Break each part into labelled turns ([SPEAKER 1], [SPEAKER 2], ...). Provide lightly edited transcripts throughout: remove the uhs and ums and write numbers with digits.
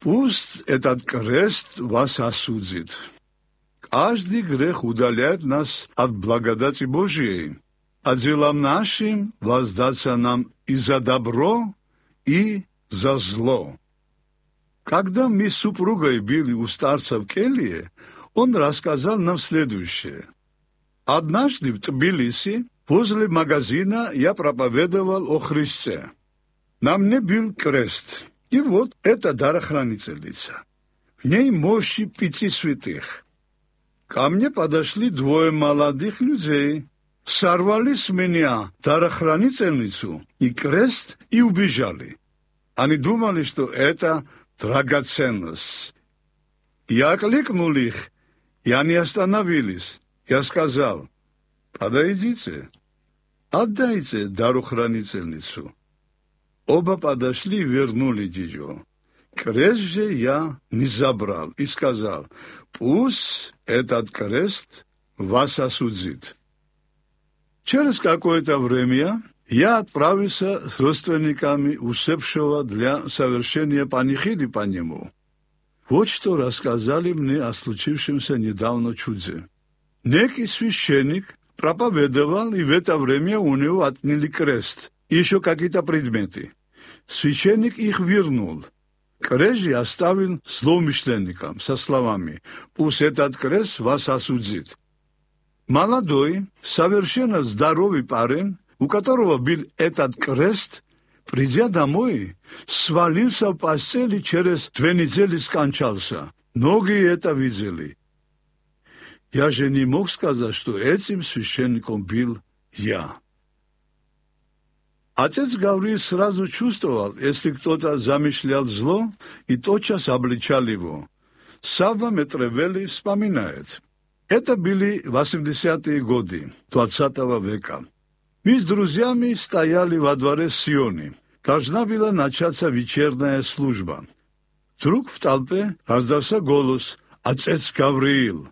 [SPEAKER 1] Пусть этот крест вас осудит. Каждый грех удаляет нас от благодати Божьей, а делам нашим воздаться нам и за добро, и за зло. Когда мы с супругой были у старца в келье, он рассказал нам следующее. Однажды в Тбилиси возле магазина я проповедовал о Христе. На мне был крест, и вот эта дарохранительница. В ней мощи 5 святых. Ко мне подошли 2 молодых людей, сорвали с меня дарохранительницу и крест и убежали. Они думали, что это драгоценность. Я окликнул их, и они остановились. Я сказал: подойдите, отдайте дарохранительницу. Оба подошли и вернули ее. Крест же я не забрал и сказал: пусть этот крест вас осудит. Через какое-то время я отправился с родственниками усопшего для совершения панихиды по нему. Вот что рассказали мне о случившемся недавно чуде. Некий священник проповедовал, и в это время у него отняли крест и еще какие-то предметы. Священник их вернул. Крест же оставил злоумышленникам со словами: «Пусть этот крест вас осудит». Молодой, совершенно здоровый парень, у которого был этот крест, придя домой, свалился в постели, через 2 недели скончался. Многие это видели. Я же не мог сказать, что этим священником был я. Отец Гавриил сразу чувствовал, если кто-то замышлял зло, и тотчас обличал его. Савва Метревели вспоминает. Это были 80-е годы 20 века. Мы с друзьями стояли во дворе Сионы. Должна была начаться вечерняя служба. Вдруг в толпе раздался голос: «Отец Гавриил!»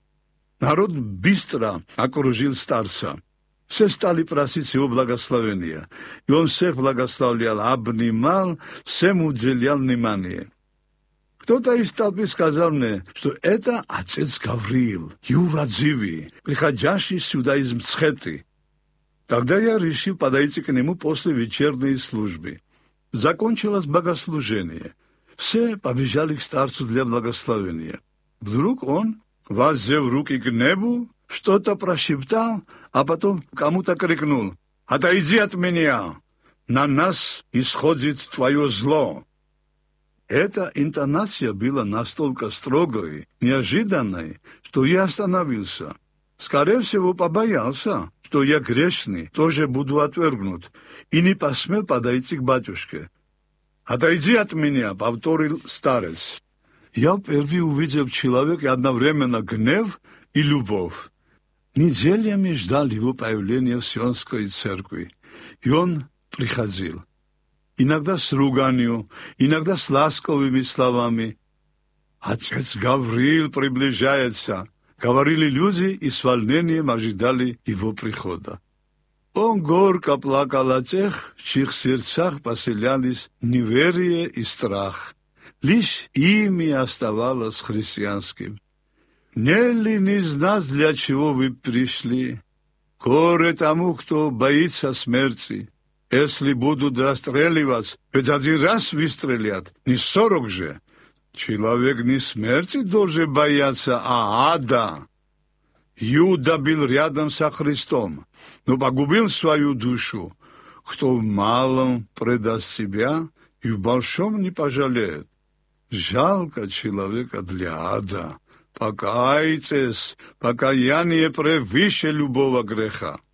[SPEAKER 1] Народ быстро окружил старца. Все стали просить его благословения. И он всех благословлял, обнимал, всем уделял внимание. Кто-то из толпы сказал мне, что это отец Гавриил, юродивый, приходящий сюда из Мцхеты. Тогда я решил подойти к нему после вечерней службы. Закончилось богослужение. Все побежали к старцу для благословения. Вдруг он, воздев руки к небу, что-то прошептал, а потом кому-то крикнул: «Отойди от меня! На нас исходит твое зло!» Эта интонация была настолько строгой, неожиданной, что я остановился. Скорее всего, побоялся, что я грешный, тоже буду отвергнут, и не посмел подойти к батюшке. «Отойди от меня!» — повторил старец. Я впервые увидел в человеке одновременно гнев и любовь. Неделями ждал его появления в Сионской церкви, и он приходил. Иногда с руганью, иногда с ласковыми словами. «Отец Гавриил приближается», — говорили люди, и с волнением ожидали его прихода. Он горько плакал о тех, в чьих сердцах поселялись неверие и страх. Лишь имя оставалось христианским. «Не ли не знать, для чего вы пришли? Горе тому, кто боится смерти. Если будут расстреливать, ведь 1 раз выстрелят, не 40 же. Человек не смерти должен бояться, а ада». Иуда был рядом со Христом, но погубил свою душу. Кто в малом предаст себя, и в большом не пожалеет. Жалко человека для ада. Покайтесь, покаяние превыше любого греха.